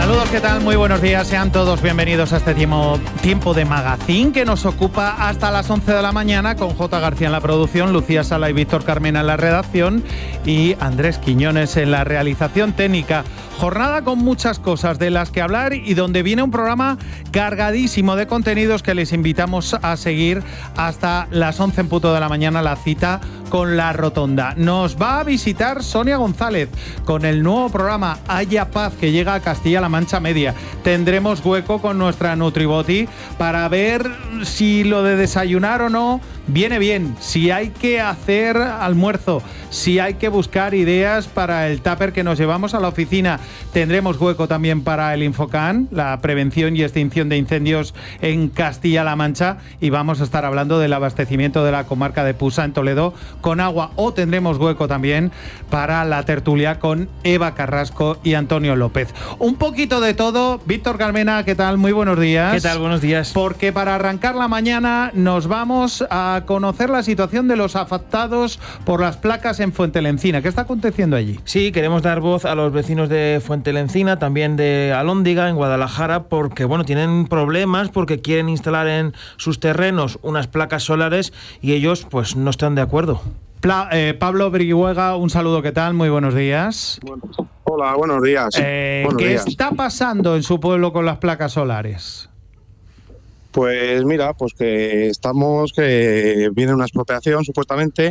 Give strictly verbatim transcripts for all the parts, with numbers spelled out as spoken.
Saludos, ¿qué tal? Muy buenos días, sean todos bienvenidos a este tiempo, tiempo de magazín que nos ocupa hasta las once de la mañana con J. García en la producción, Lucía Sala y Víctor Carmena en la redacción y Andrés Quiñones en la realización técnica. Jornada con muchas cosas de las que hablar y donde viene un programa cargadísimo de contenidos que les invitamos a seguir hasta las once en punto de la mañana, la cita con La Rotonda. Nos va a visitar Sonia González con el nuevo programa Haya Paz que llega a Castilla-La Mancha Media. Tendremos hueco con nuestra Nutriboti para ver si lo de desayunar o no viene bien, si hay que hacer almuerzo, si hay que buscar ideas para el tupper que nos llevamos a la oficina. Tendremos hueco también para el Infocan, la prevención y extinción de incendios en Castilla-La Mancha, y vamos a estar hablando del abastecimiento de la comarca de Pusa en Toledo con agua, o tendremos hueco también para la tertulia con Eva Carrasco y Antonio López. Un poquito de todo. Víctor Carmena, ¿qué tal? Muy buenos días. ¿Qué tal? Buenos días. Porque para arrancar la mañana nos vamos a conocer la situación de los afectados por las placas en Fuentelencina. ¿Qué está aconteciendo allí? Sí, queremos dar voz a los vecinos de Fuentelencina, también de Alhóndiga, en Guadalajara, porque bueno, tienen problemas porque quieren instalar en sus terrenos unas placas solares y ellos pues no están de acuerdo. Pla eh, Pablo Brihuega, un saludo, ¿qué tal? Muy buenos días. Bueno, hola, buenos días. Eh, buenos ¿Qué días. está pasando en su pueblo con las placas solares? Pues mira, pues que estamos, que viene una expropiación supuestamente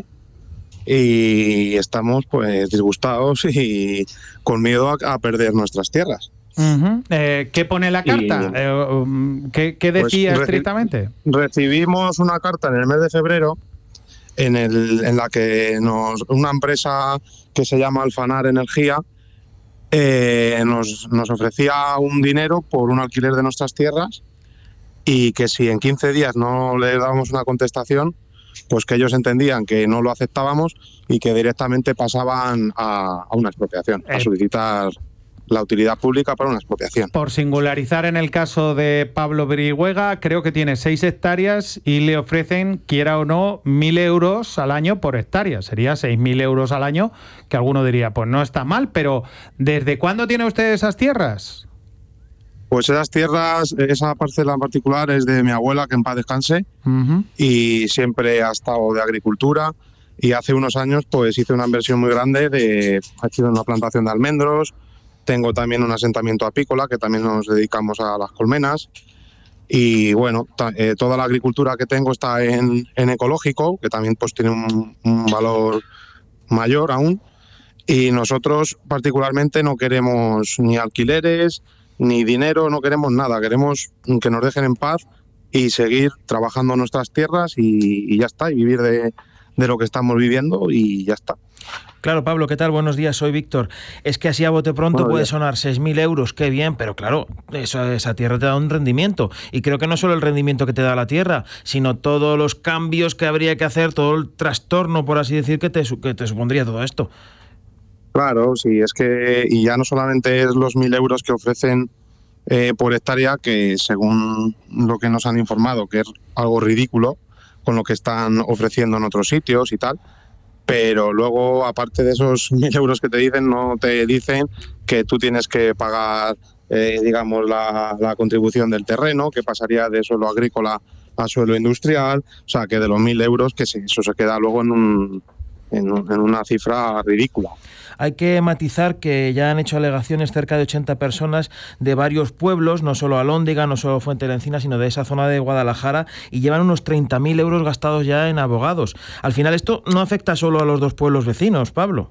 y estamos pues disgustados y con miedo a, a perder nuestras tierras. Uh-huh. eh, ¿Qué pone la carta? Y, eh, um, ¿qué, ¿Qué decía pues, estrictamente? Recibimos una carta en el mes de febrero en, el, en la que nos una empresa que se llama Alfanar Energía eh, nos, nos ofrecía un dinero por un alquiler de nuestras tierras y que si en quince días no le dábamos una contestación, pues que ellos entendían que no lo aceptábamos y que directamente pasaban a, a una expropiación, eh. a solicitar la utilidad pública para una expropiación. Por singularizar en el caso de Pablo Brihuega, creo que tiene seis hectáreas y le ofrecen, quiera o no, mil euros al año por hectárea. Sería seis mil euros al año, que alguno diría, pues no está mal, pero ¿desde cuándo tiene usted esas tierras? Pues esas tierras, esa parcela en particular es de mi abuela, que en paz descanse, uh-huh. y siempre ha estado de agricultura, y hace unos años pues hice una inversión muy grande, de, ha sido una plantación de almendros. Tengo también un asentamiento apícola, que también nos dedicamos a las colmenas. Y bueno, ta, eh, toda la agricultura que tengo está en, en ecológico, que también pues tiene un, un valor mayor aún. Y nosotros particularmente no queremos ni alquileres, ni dinero, no queremos nada. Queremos que nos dejen en paz y seguir trabajando nuestras tierras y, y ya está, y vivir de, de lo que estamos viviendo y ya está. Claro, Pablo, ¿qué tal? Buenos días, soy Víctor. Es que así a bote pronto Buenos puede días. sonar seis mil euros, qué bien, pero claro, eso, esa tierra te da un rendimiento. Y creo que no solo el rendimiento que te da la tierra, sino todos los cambios que habría que hacer, todo el trastorno, por así decir, que te, que te supondría todo esto. Claro, sí, es que, y ya no solamente es los mil euros que ofrecen eh, por hectárea, que según lo que nos han informado, que es algo ridículo con lo que están ofreciendo en otros sitios y tal, pero luego, aparte de esos mil euros que te dicen, no te dicen que tú tienes que pagar, eh, digamos, la, la contribución del terreno, que pasaría de suelo agrícola a suelo industrial, o sea, que de los mil euros, que sí, eso se queda luego en un... En, en una cifra ridícula. Hay que matizar que ya han hecho alegaciones cerca de ochenta personas de varios pueblos, no solo Alhóndiga, no solo Fuentelencina, sino de esa zona de Guadalajara, y llevan unos treinta mil euros gastados ya en abogados. Al final esto no afecta solo a los dos pueblos vecinos, Pablo.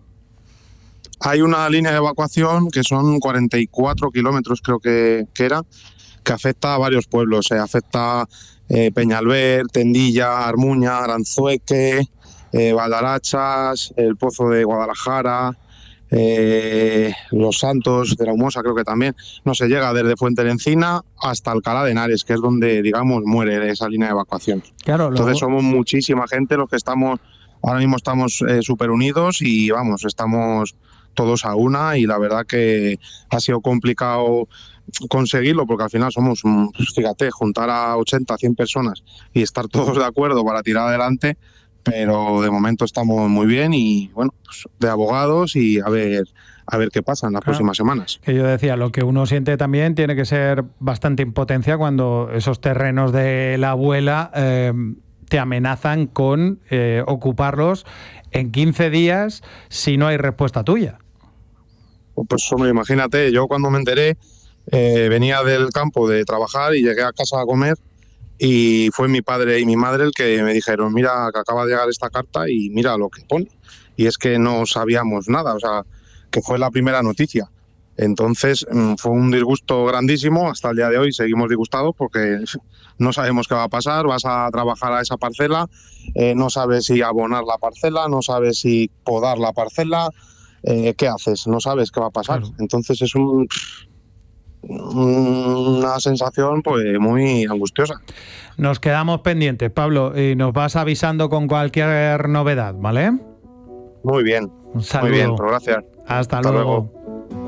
Hay una línea de evacuación que son cuarenta y cuatro kilómetros, creo que, que era, que afecta a varios pueblos. Eh, afecta eh, Peñalver, Tendilla, Armuña, Aranzueque, Eh, Valdarachas, el Pozo de Guadalajara, eh, Los Santos de la Humosa, creo que también. No se llega desde Fuentelencina hasta Alcalá de Henares, que es donde, digamos, muere esa línea de evacuación. Claro, luego... Entonces somos muchísima gente los que estamos, ahora mismo estamos eh, súper unidos y vamos, estamos todos a una, y la verdad que ha sido complicado conseguirlo, porque al final somos, fíjate, juntar a ochenta, cien personas y estar todos de acuerdo para tirar adelante. Pero de momento estamos muy bien y, bueno, pues de abogados y a ver a ver qué pasa en las claro. próximas semanas. Que yo decía, lo que uno siente también tiene que ser bastante impotencia cuando esos terrenos de la abuela eh, te amenazan con eh, ocuparlos en quince días si no hay respuesta tuya. Pues hombre, imagínate, yo cuando me enteré eh, venía del campo de trabajar y llegué a casa a comer y fue mi padre y mi madre el que me dijeron, mira que acaba de llegar esta carta y mira lo que pone. Y es que no sabíamos nada, o sea, que fue la primera noticia. Entonces fue un disgusto grandísimo, hasta el día de hoy seguimos disgustados porque no sabemos qué va a pasar, vas a trabajar a esa parcela, eh, no sabes si abonar la parcela, no sabes si podar la parcela, eh, ¿qué haces? No sabes qué va a pasar. Claro. Entonces es un, una sensación pues muy angustiosa. Nos quedamos pendientes, Pablo, y nos vas avisando con cualquier novedad, ¿vale? Muy bien, un saludo. Muy bien, pues gracias. Hasta, Hasta luego. luego.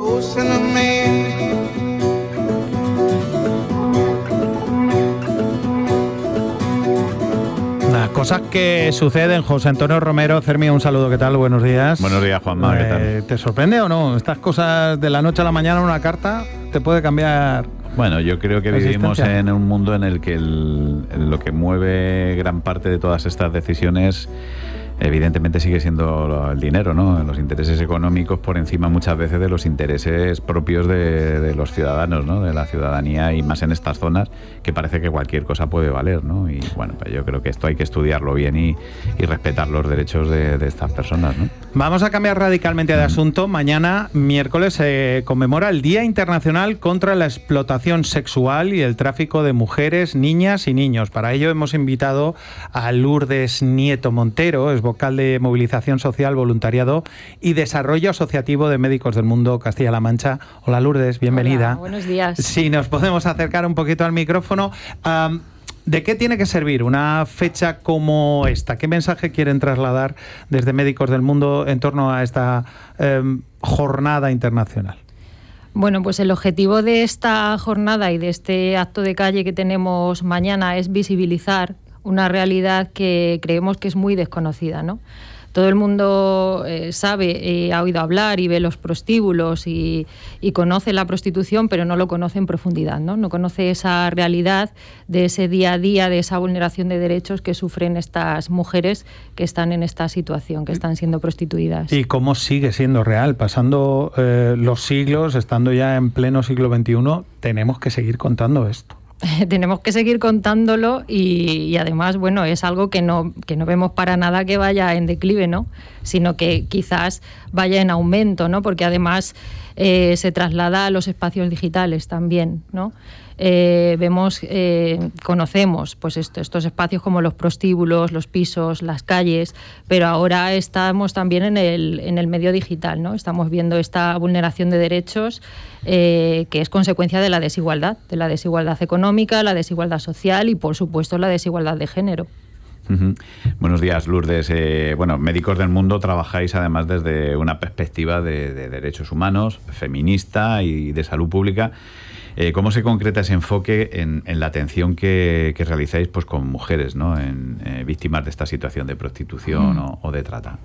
Las cosas que suceden, José Antonio Romero. Fermi, un saludo, ¿qué tal? Buenos días. Buenos días, Juanma, ¿qué tal? Eh, ¿Te sorprende o no? Estas cosas de la noche a la mañana, una carta te puede cambiar. Bueno, yo creo que vivimos en un mundo en el que el, lo que mueve gran parte de todas estas decisiones evidentemente sigue siendo el dinero, ¿no? Los intereses económicos por encima muchas veces de los intereses propios de, de los ciudadanos, ¿no? De la ciudadanía, y más en estas zonas que parece que cualquier cosa puede valer, ¿no? Y bueno, pues yo creo que esto hay que estudiarlo bien y, y respetar los derechos de, de estas personas, ¿no? Vamos a cambiar radicalmente de asunto. Mañana, miércoles, se conmemora el Día Internacional contra la Explotación Sexual y el Tráfico de Mujeres, Niñas y Niños. Para ello hemos invitado a Lourdes Nieto Montero, es vocal de Movilización Social, Voluntariado y Desarrollo Asociativo de Médicos del Mundo Castilla-La Mancha. Hola Lourdes, bienvenida. Hola, buenos días. Si nos podemos acercar un poquito al micrófono. Um, ¿De qué tiene que servir una fecha como esta? ¿Qué mensaje quieren trasladar desde Médicos del Mundo en torno a esta um, jornada internacional? Bueno, pues el objetivo de esta jornada y de este acto de calle que tenemos mañana es visibilizar una realidad que creemos que es muy desconocida, ¿no? Todo el mundo eh, sabe, eh, ha oído hablar y ve los prostíbulos y, y conoce la prostitución, pero no lo conoce en profundidad, ¿no? No conoce esa realidad de ese día a día, de esa vulneración de derechos que sufren estas mujeres que están en esta situación, que están siendo prostituidas. ¿Y cómo sigue siendo real? Pasando eh, los siglos, estando ya en pleno siglo veintiuno, tenemos que seguir contando esto. Tenemos que seguir contándolo y, y además, bueno, es algo que no, que no vemos para nada que vaya en declive, ¿no? Sino que quizás vaya en aumento, ¿no? Porque además eh, se traslada a los espacios digitales también, ¿no? Eh, vemos, eh, conocemos pues esto, estos espacios como los prostíbulos, los pisos, las calles, pero ahora estamos también en el, en el medio digital, ¿no? Estamos viendo esta vulneración de derechos eh, que es consecuencia de la desigualdad, de la desigualdad económica, la desigualdad social y, por supuesto, la desigualdad de género. Uh-huh. Buenos días, Lourdes. Eh, bueno, Médicos del Mundo trabajáis además desde una perspectiva de, de derechos humanos, feminista y de salud pública. Eh, ¿Cómo se concreta ese enfoque en, en la atención que, que realizáis pues, con mujeres, ¿no? en eh, víctimas de esta situación de prostitución mm. o, o de trata?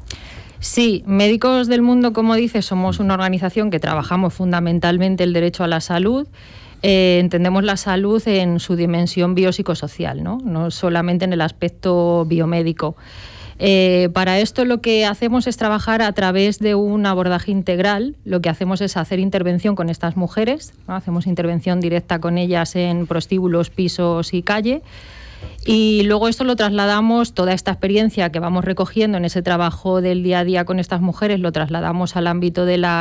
Sí, Médicos del Mundo, como dices, somos una organización que trabajamos fundamentalmente el derecho a la salud. Eh, entendemos la salud en su dimensión biopsicosocial, ¿no? No solamente en el aspecto biomédico. Eh, para esto lo que hacemos es trabajar a través de un abordaje integral. Lo que hacemos es hacer intervención con estas mujeres, ¿no? Hacemos intervención directa con ellas en prostíbulos, pisos y calle. Y luego esto lo trasladamos, toda esta experiencia que vamos recogiendo en ese trabajo del día a día con estas mujeres, lo trasladamos al ámbito de la